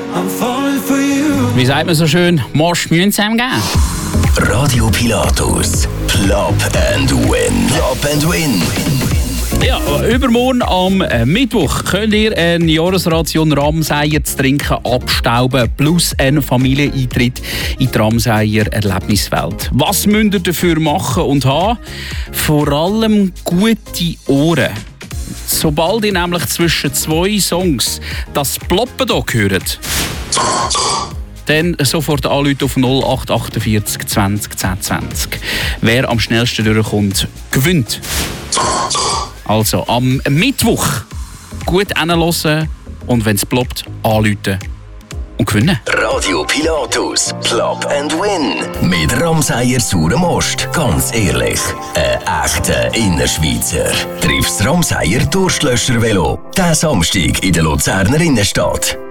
Wie sagt man so schön, Marsch mühsam geben. Radio Pilatus, Plop and Win. Plop and Win. Ja, übermorgen am Mittwoch könnt ihr eine Jahresration Ramsayer zu trinken abstauben, plus einen Familieneintritt in die Ramsayer Erlebniswelt. Was müsst ihr dafür machen und haben? Vor allem gute Ohren. Sobald ihr nämlich zwischen zwei Songs das Ploppen hier hört, dann sofort anrufen auf 0848 20 10 20. Wer am schnellsten durchkommt, gewinnt. Also am Mittwoch gut hinhören und wenn es ploppt, anrufen und gewinnen. Radio Pilatus, Plop and Win. Mit Ramsayer Sauren Most. Ganz ehrlich, ein echter Innerschweizer. Triff's Ramsayer Durstlöscher Velo. Diesen Samstag in der Luzerner Innenstadt.